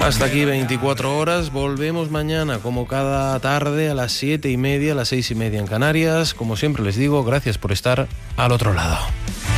Hasta aquí 24 horas, volvemos mañana como cada tarde a las 7:30, a las 6:30 en Canarias. Como siempre les digo, gracias por estar al otro lado.